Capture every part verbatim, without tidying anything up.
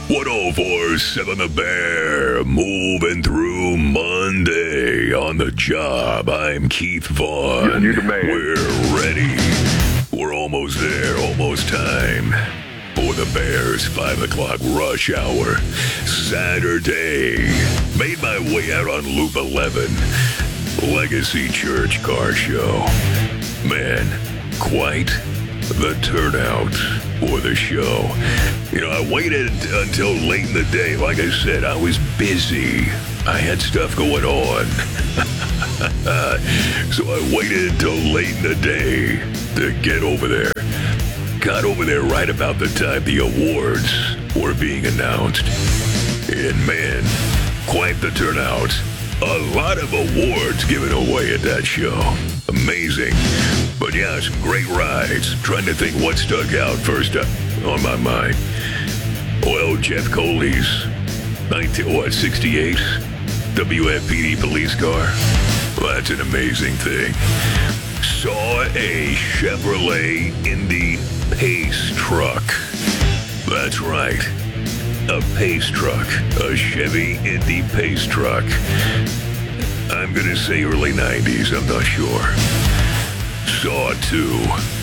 one oh four point seven The Bear, moving through Monday on the job. I'm Keith Vaughn. You're the man. We're ready. We're almost there, almost time for the Bears five o'clock rush hour. Saturday. Made my way out on Loop eleven. Legacy Church Car Show. Man, quite the turnout for the show. You know, I waited until late in the day. Like I said, I was busy. I had stuff going on. So I waited until late in the day to get over there. Got over there right about the time the awards were being announced. And man, quite the turnout. A lot of awards given away at that show. Amazing. But yeah, some great rides. Trying to think what stuck out first up on my mind. Well, Jeff Coley's nineteen, what, sixty-eight W F P D police car. Well, that's an amazing thing. Saw a Chevrolet Indy Pace truck. That's right. A Pace truck. A Chevy Indy Pace truck. I'm going to say early nineties. I'm not sure. Saw two.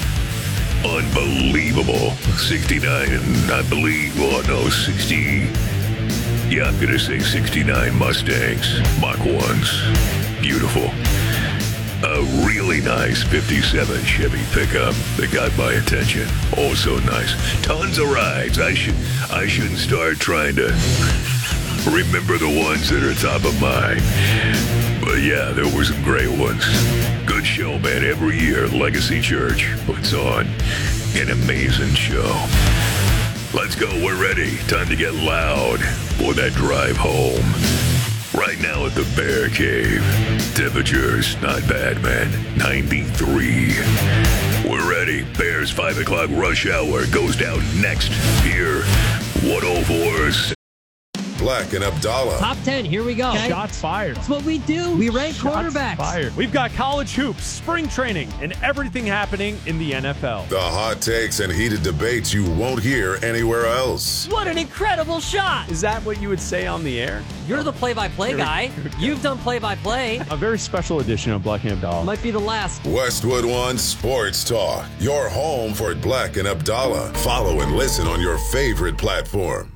Unbelievable. sixty-nine, and I believe, oh no, sixty. Yeah, I'm going to say sixty-nine Mustangs. Mach ones. Beautiful. A really nice fifty-seven Chevy pickup that got my attention. Also nice. Tons of rides. I should I shouldn't start trying to remember the ones that are top of mind. But yeah, there were some great ones. Good show, man. Every year, Legacy Church puts on an amazing show. Let's go. We're ready. Time to get loud for that drive home. Right now at the Bear Cave. Temperatures, not bad, man. ninety-three. We're ready. Bears five o'clock rush hour goes down next here. one oh four. Black and Abdallah. Top ten, here we go. Okay. Shots fired. That's what we do. We rank Shots quarterbacks. Fired. We've got college hoops, spring training, and everything happening in the N F L. The hot takes and heated debates you won't hear anywhere else. What an incredible shot. Is that what you would say on the air? You're the play-by-play Here we- guy. here we go. You've done play-by-play. A very special edition of Black and Abdallah. Might be the last. Westwood One Sports Talk. Your home for Black and Abdallah. Follow and listen on your favorite platform.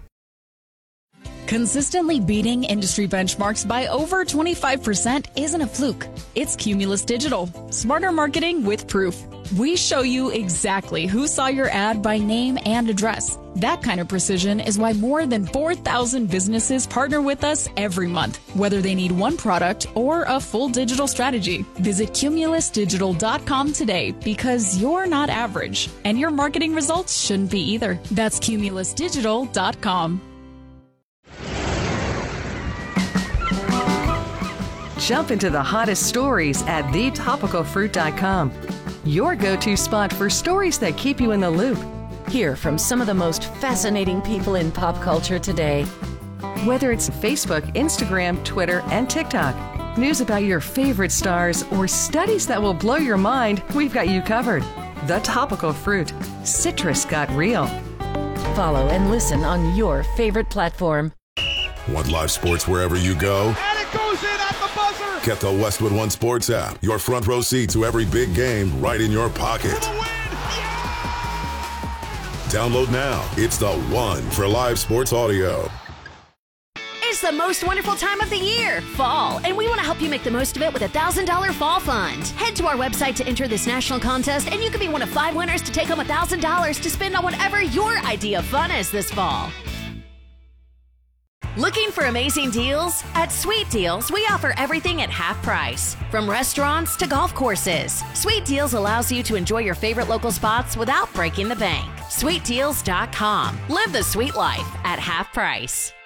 Consistently beating industry benchmarks by over twenty-five percent isn't a fluke. It's Cumulus Digital. Smarter marketing with proof. We show you exactly who saw your ad by name and address. That kind of precision is why more than four thousand businesses partner with us every month, whether they need one product or a full digital strategy. Visit cumulus digital dot com today because you're not average, and your marketing results shouldn't be either. That's cumulus digital dot com. Jump into the hottest stories at the topical fruit dot com. Your go-to spot for stories that keep you in the loop. Hear from some of the most fascinating people in pop culture today. Whether it's Facebook, Instagram, Twitter, and TikTok, news about your favorite stars, or studies that will blow your mind, we've got you covered. The Topical Fruit. Citrus got real. Follow and listen on your favorite platform. Want live sports wherever you go? And it goes in at the buzzer! Get the Westwood One Sports app. Your front row seat to every big game right in your pocket. For the win! Download now. It's the one for live sports audio. It's the most wonderful time of the year, fall, and we want to help you make the most of it with a one thousand dollars Fall Fund. Head to our website to enter this national contest, and you can be one of five winners to take home one thousand dollars to spend on whatever your idea of fun is this fall. Looking for amazing deals? At Sweet Deals, we offer everything at half price. From restaurants to golf courses, Sweet Deals allows you to enjoy your favorite local spots without breaking the bank. sweet deals dot com. Live the sweet life at half price.